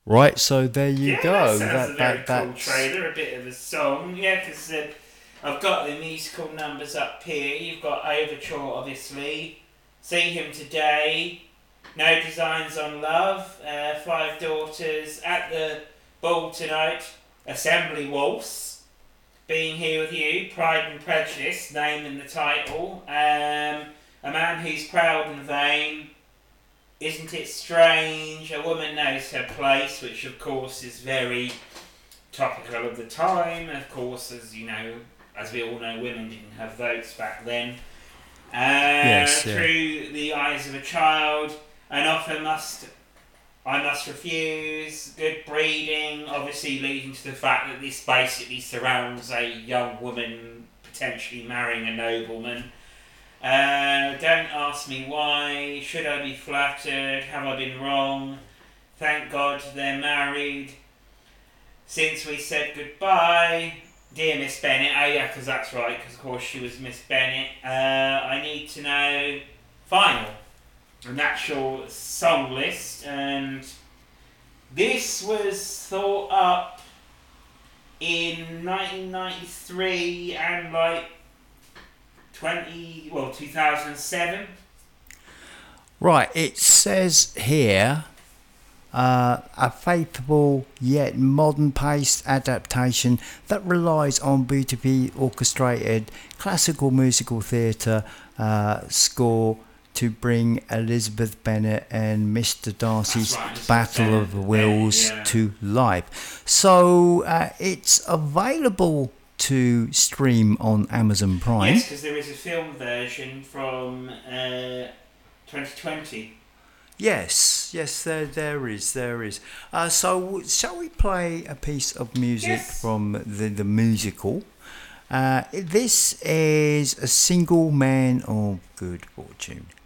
Right, so there you Yeah, that go. sounds a very cool That's trailer, a bit of a song. Yeah, because I've got the musical numbers up here. You've got Overture, obviously. See Him Today. No Designs on Love. Five Daughters. At the Ball Tonight. Assembly Waltz. Being Here With You. Pride and Prejudice. Name in the title. A Man Who's Proud and Vain. Isn't It Strange? A Woman Knows Her Place, which of course is very topical of the time. Of course, as you know, as we all know, women didn't have votes back then. yes, yeah. Through the Eyes of a Child, An Offer I Must Refuse, Good Breeding, obviously leading to the fact that this basically surrounds a young woman potentially marrying a nobleman. Don't ask me why. Should I be flattered? Have I been wrong? Thank God they're married. Since we said goodbye. Dear Miss Bennett. Oh, yeah, because that's right, because of course she was Miss Bennett. I need to know. Final. An actual song list. And this was thought up in 1993 and like 2007. Right, it says here a faithful yet modern paced adaptation that relies on beautifully orchestrated classical musical theatre score to bring Elizabeth Bennet and Mr. That's Darcy's right, Elizabeth Battle Bennet. of the Bennet, Wills yeah. to life. So it's available to stream on Amazon Prime. Yes, because there is a film version from 2020. Yes, there is. So, shall we play a piece of music Yes. from the musical? This is A Single Man of Good Fortune.